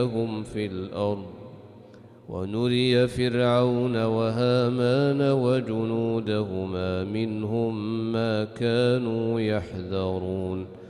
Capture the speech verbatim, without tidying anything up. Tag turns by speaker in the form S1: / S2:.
S1: هم في الأرض ونري فرعون وهامان وجنودهما منهم ما كانوا يحذرون